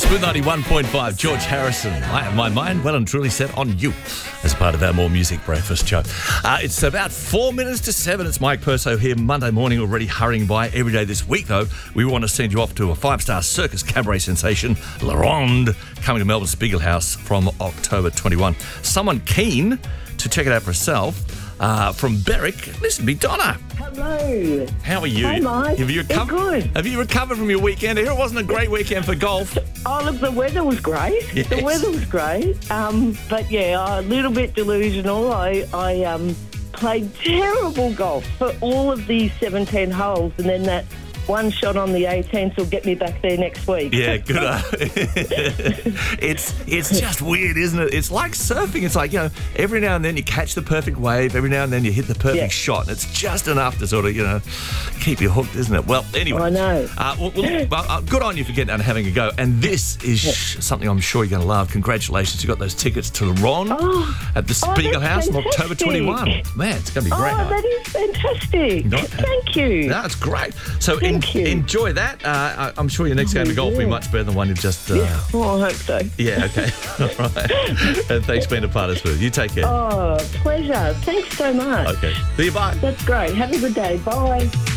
Smooth 91.5, George Harrison. I have my mind well and truly set on you as part of our More Music Breakfast show. It's about 4 minutes to 7. It's Mike Perso here, Monday morning, already hurrying by. Every day this week, though, we want to send you off to a five-star circus cabaret sensation, La Ronde, coming to Melbourne Spiegel House from October 21. Someone keen to check it out for herself, from Berwick, listen to me, Donna. Hello. How are you? Hi, Mike. Have you Good. Have you recovered from your weekend? It wasn't a great weekend for golf. Oh, look, the weather was great. Yes. The weather was great. But yeah, a little bit delusional. I played terrible golf for all of the 17 holes, and then that one shot on the 18th will get me back there next week. Yeah, good. It's just weird, isn't it? It's like surfing. It's like, every now and then you catch the perfect wave. Every now and then you hit the perfect shot. And it's just enough to sort of, keep you hooked, isn't it? Well, anyway. I know. Good on you for getting out and having a go. And this is something I'm sure you're going to love. Congratulations. You got those tickets to the Ron at the Spiegel House on October 21. Man, it's going to be great. Oh, that is fantastic. Thank you. That's great. So Thank you. Enjoy that. I'm sure your next game of golf will be much better than one you've just... Oh, I hope so. Yeah, okay. All right. And thanks for being a part of Smooth. You take care. Oh, pleasure. Thanks so much. Okay. See you, bye. That's great. Have a good day. Bye.